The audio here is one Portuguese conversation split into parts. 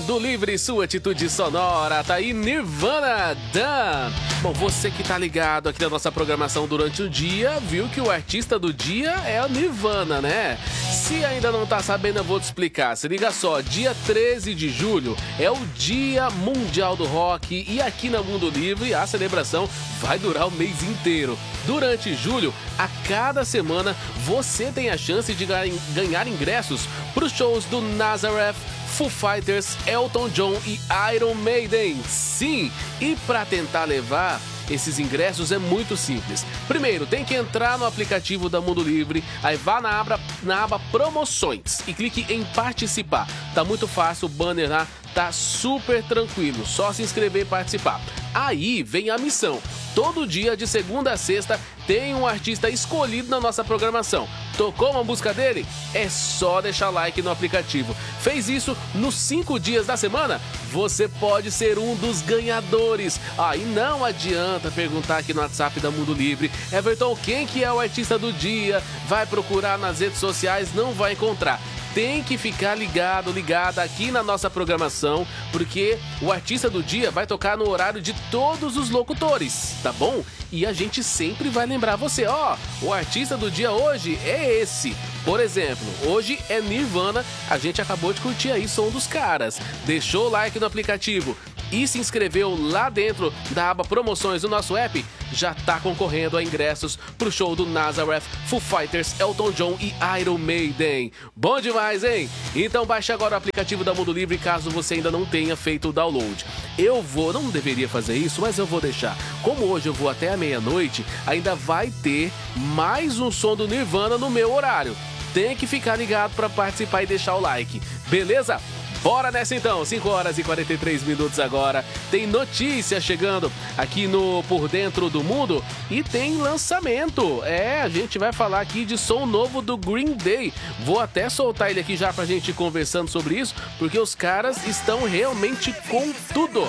Mundo Livre, sua atitude sonora, tá aí Nirvana, Damn. Bom, você que tá ligado aqui na nossa programação durante o dia, viu que o artista do dia é o Nirvana, né? Se ainda não tá sabendo, eu vou te explicar. Se liga só, dia 13 de julho é o Dia Mundial do Rock e aqui na Mundo Livre a celebração vai durar o mês inteiro. Durante julho, a cada semana, você tem a chance de ganhar ingressos para os shows do Nazareth, Foo Fighters, Elton John e Iron Maiden. Sim, e para tentar levar esses ingressos é muito simples. Primeiro, tem que entrar no aplicativo da Mundo Livre, aí vá na aba Promoções e clique em Participar. Tá muito fácil, o banner lá tá super tranquilo, só se inscrever e participar. Aí vem a missão. Todo dia, de segunda a sexta, tem um artista escolhido na nossa programação. Tocou uma música dele? É só deixar like no aplicativo. Fez isso nos 5 dias da semana? Você pode ser um dos ganhadores. E não adianta perguntar aqui no WhatsApp da Mundo Livre: Everton, quem que é o artista do dia? Vai procurar nas redes sociais, não vai encontrar. Tem que ficar ligada aqui na nossa programação, porque o artista do dia vai tocar no horário de todos os locutores, tá bom? E a gente sempre vai lembrar você, o artista do dia hoje é esse. Por exemplo, hoje é Nirvana, a gente acabou de curtir aí Som dos Caras. Deixou o like no aplicativo e se inscreveu lá dentro da aba Promoções do nosso app, já tá concorrendo a ingressos pro show do Nazareth, Foo Fighters, Elton John e Iron Maiden. Bom demais, hein? Então baixe agora o aplicativo da Mundo Livre caso você ainda não tenha feito o download. Não deveria fazer isso, mas eu vou deixar. Como hoje eu vou até a meia-noite, ainda vai ter mais um som do Nirvana no meu horário. Tem que ficar ligado para participar e deixar o like, beleza? Bora nessa então, 5 horas e 43 minutos agora. Tem notícia chegando aqui no Por Dentro do Mundo e tem lançamento. A gente vai falar aqui de som novo do Green Day. Vou até soltar ele aqui já pra gente ir conversando sobre isso, porque os caras estão realmente com tudo.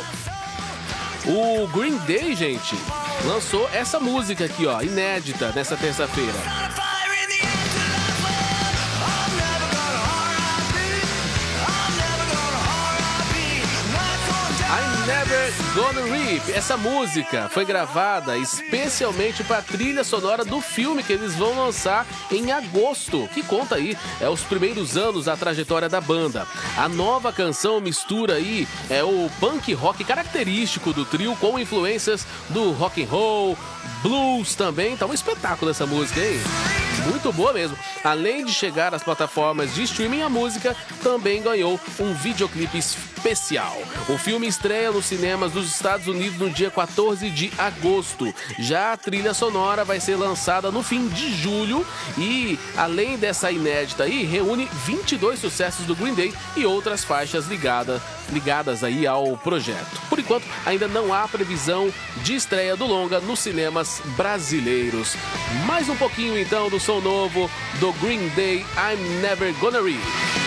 O Green Day, gente, lançou essa música aqui, inédita, nessa terça-feira. Never Gonna Reap. Essa música foi gravada especialmente para a trilha sonora do filme que eles vão lançar em agosto, que conta aí os primeiros anos da trajetória da banda. A nova canção mistura aí o punk rock característico do trio com influências do rock and roll, blues também. Tá um espetáculo essa música, hein? Muito boa mesmo. Além de chegar às plataformas de streaming, a música também ganhou um videoclipe especial. O filme estreia nos cinemas dos Estados Unidos no dia 14 de agosto. Já a trilha sonora vai ser lançada no fim de julho e, além dessa inédita aí, reúne 22 sucessos do Green Day e outras faixas ligadas aí ao projeto. Por enquanto, ainda não há previsão de estreia do longa nos cinemas brasileiros. Mais um pouquinho então do som novo do Green Day, I'm Never Gonna Reap.